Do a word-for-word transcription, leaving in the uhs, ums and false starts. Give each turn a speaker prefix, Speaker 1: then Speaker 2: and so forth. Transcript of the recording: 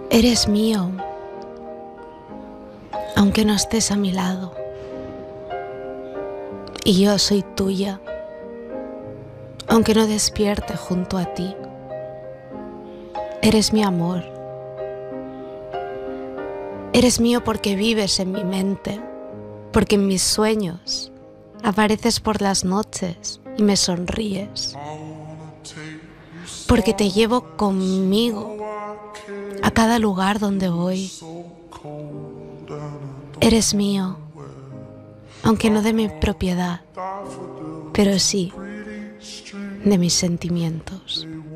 Speaker 1: Eres mío, aunque no estés a mi lado. Y yo soy tuya, aunque no despierte junto a ti. Eres mi amor. Eres mío porque vives en mi mente, porque en mis sueños apareces por las noches y me sonríes. Porque te llevo conmigo a cada lugar donde voy. Eres mío, aunque no de mi propiedad, pero sí de mis sentimientos.